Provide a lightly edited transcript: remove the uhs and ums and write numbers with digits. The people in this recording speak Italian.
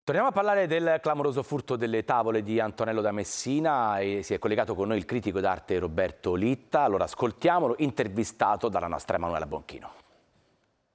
Torniamo a parlare del clamoroso furto delle tavole di Antonello da Messina e si è collegato con noi il critico d'arte Roberto Litta. Allora ascoltiamolo, intervistato dalla nostra Emanuela Bonchino.